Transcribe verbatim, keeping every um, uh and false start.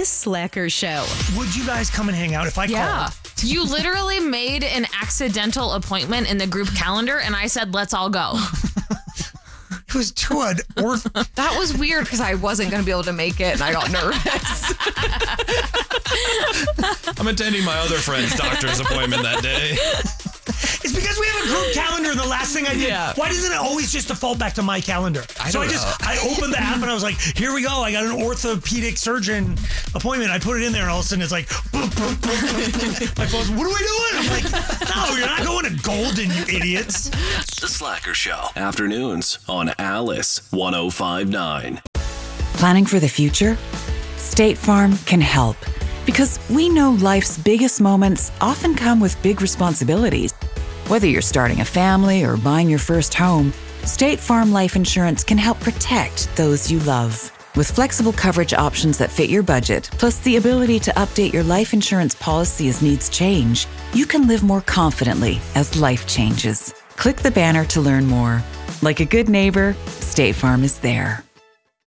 The Slacker Show. Would you guys come and hang out if I Yeah. called? You literally made an accidental appointment in the group calendar, and I said, let's all go. It was to an orth. That was weird because I wasn't going to be able to make it and I got nervous. I'm attending my other friend's doctor's appointment that day. It's because we have a group calendar, and the last thing I did, Yeah. why doesn't it always just default back to my calendar? I so I don't just, know. I opened the app and I was like, here we go. I got an orthopedic surgeon appointment. I put it in there and all of a sudden it's like, boop, boop, boop, boop. My phone's, what are we doing? I'm like, no, you're not going to Golden, you idiots. The Slacker Show. Afternoons on Alice one oh five point nine. Planning for the future? State Farm can help because we know life's biggest moments often come with big responsibilities. Whether you're starting a family or buying your first home, State Farm Life Insurance can help protect those you love. With flexible coverage options that fit your budget, plus the ability to update your life insurance policy as needs change, you can live more confidently as life changes. Click the banner to learn more. Like a good neighbor, State Farm is there.